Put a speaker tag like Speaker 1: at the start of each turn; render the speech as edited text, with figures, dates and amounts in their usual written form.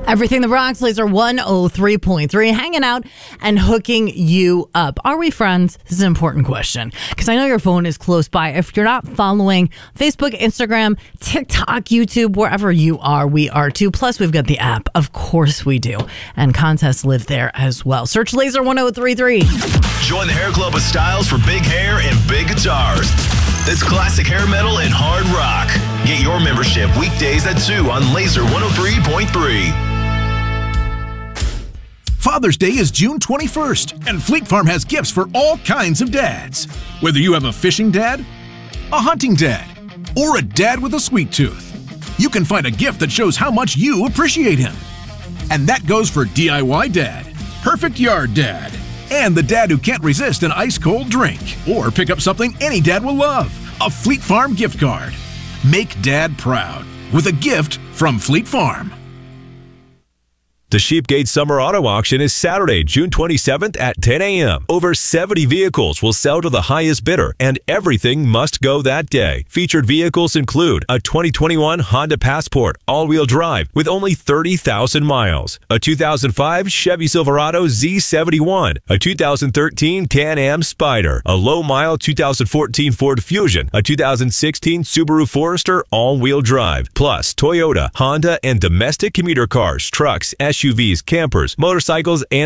Speaker 1: Everything that rocks, Laser 103.3, hanging out and hooking you up. Are we friends? This is an important question because I know your phone is close by. If you're not following Facebook, Instagram, TikTok, YouTube, wherever you are, we are too. Plus, we've got the app. Of course we do. And contests live there as well. Search Laser 103.3.
Speaker 2: Join the Hair Club with styles for big hair and big guitars. It's classic hair metal and hard rock. Get your membership weekdays at 2 on Laser 103.3.
Speaker 3: Father's Day is June 21st, and Fleet Farm has gifts for all kinds of dads. Whether you have a fishing dad, a hunting dad, or a dad with a sweet tooth, you can find a gift that shows how much you appreciate him. And that goes for DIY dad, perfect yard dad, and the dad who can't resist an ice-cold drink. Or pick up something any dad will love, a Fleet Farm gift card. Make dad proud with a gift from Fleet Farm.
Speaker 4: The Sheepgate Summer Auto Auction is Saturday, June 27th at 10 a.m. Over 70 vehicles will sell to the highest bidder, and everything must go that day. Featured vehicles include a 2021 Honda Passport all-wheel drive with only 30,000 miles, a 2005 Chevy Silverado Z71, a 2013 Can-Am Spyder, a low-mile 2014 Ford Fusion, a 2016 Subaru Forester all-wheel drive, plus Toyota, Honda, and domestic commuter cars, trucks, SUVs, campers, motorcycles, and